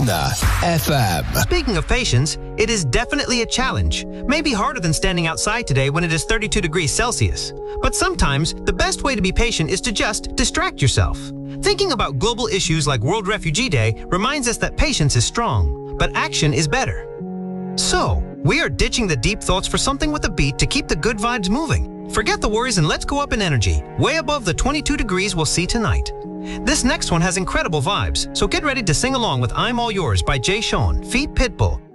FM. Speaking of patience, it is definitely a challenge. Maybe harder than standing outside today when it is 32 degrees Celsius. But sometimes, the best way to be patient is to just distract yourself. Thinking about global issues like World Refugee Day reminds us that patience is strong, but action is better. So, we are ditching the deep thoughts for something with a beat to keep the good vibes moving. Forget the worries and let's go up in energy, way above the 22 degrees we'll see tonight. This next one has incredible vibes, so get ready to sing along with I'm All Yours by Jay Sean, feat. Pitbull.